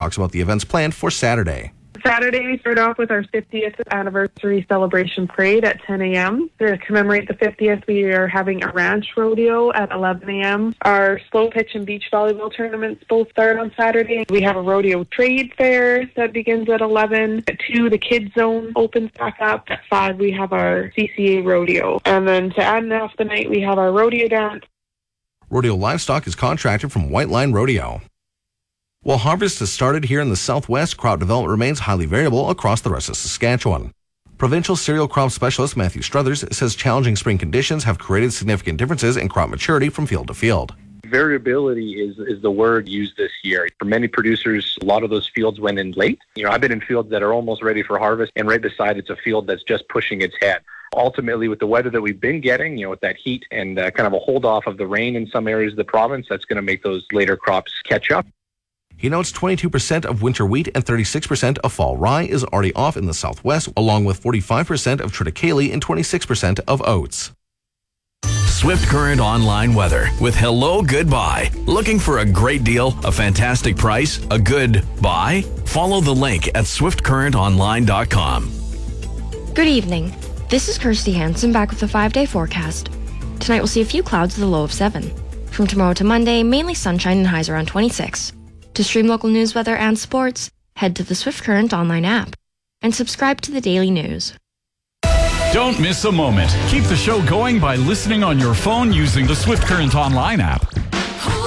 talks about the events planned for Saturday. Saturday, we start off with our 50th anniversary celebration parade at 10 a.m. To commemorate the 50th, we are having a ranch rodeo at 11 a.m. Our slow pitch and beach volleyball tournaments both start on Saturday. We have a rodeo trade fair that begins at 11. At 2, the kids zone opens back up. At 5, we have our CCA rodeo. And then to end off the night, we have our rodeo dance. Rodeo livestock is contracted from White Line Rodeo. While harvest has started here in the southwest, crop development remains highly variable across the rest of Saskatchewan. Provincial cereal crop specialist Matthew Struthers says challenging spring conditions have created significant differences in crop maturity from field to field. Variability is the word used this year. For many producers, a lot of those fields went in late. I've been in fields that are almost ready for harvest, and right beside it's a field that's just pushing its head. Ultimately, with the weather that we've been getting, with that heat and kind of a hold off of the rain in some areas of the province, that's going to make those later crops catch up. He notes 22% of winter wheat and 36% of fall rye is already off in the southwest, along with 45% of triticale and 26% of oats. Swift Current Online weather with Hello Goodbye. Looking for a great deal, a fantastic price, a good buy? Follow the link at swiftcurrentonline.com. Good evening. This is Kirsty Hansen back with the 5-day forecast. Tonight we'll see a few clouds with a low of 7. From tomorrow to Monday, mainly sunshine and highs around 26. To stream local news, weather, and sports, head to the Swift Current Online app and subscribe to the daily news. Don't miss a moment. Keep the show going by listening on your phone using the Swift Current Online app.